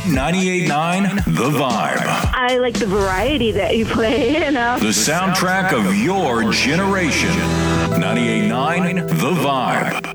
98.9 The Vibe. I like the variety that you play, The soundtrack of your generation. 98.9 The Vibe.